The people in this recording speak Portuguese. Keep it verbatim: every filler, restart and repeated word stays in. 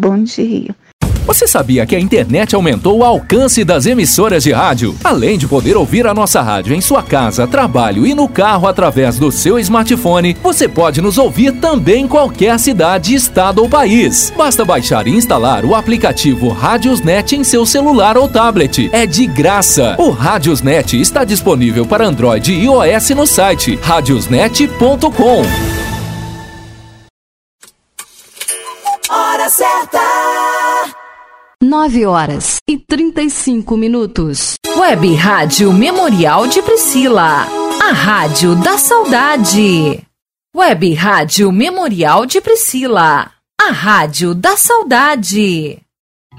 Bom dia. Você sabia que a internet aumentou o alcance das emissoras de rádio? Além de poder ouvir a nossa rádio em sua casa, trabalho e no carro através do seu smartphone, você pode nos ouvir também em qualquer cidade, estado ou país. Basta baixar e instalar o aplicativo Radiosnet em seu celular ou tablet. É de graça. O Radiosnet está disponível para Android e iOS no site radiosnet ponto com. Hora certa. nove horas e trinta e cinco minutos. Web Rádio Memorial de Priscila, a rádio da saudade. Web Rádio Memorial de Priscila, a rádio da saudade.